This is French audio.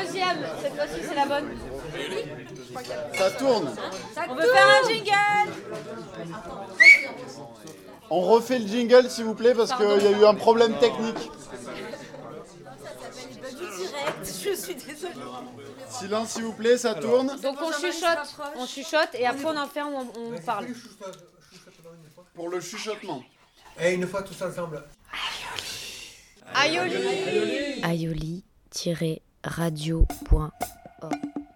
deuxième. Cette fois-ci, c'est la bonne. Ça tourne. On veut faire un jingle. On refait le jingle s'il vous plaît parce qu'il y a eu un problème technique. Je suis désolée. Silence s'il vous plaît, ça tourne. Donc on chuchote et après on enferme, on parle. Pour le chuchotement. Et une fois tous ensemble. Aioli. aioli-radio.org